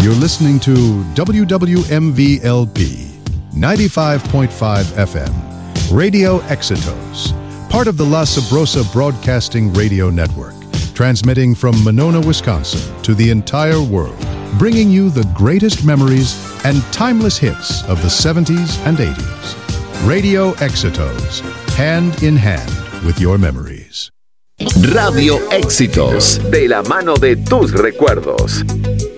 You're listening to WWMV-LP 95.5 FM, Radio Éxitos, part of the La Sabrosa Broadcasting Radio Network, transmitting from Monona, Wisconsin to the entire world, bringing you the greatest memories and timeless hits of the 70s and 80s. Radio Éxitos, hand in hand with your memories. Radio Éxitos, de la mano de tus recuerdos.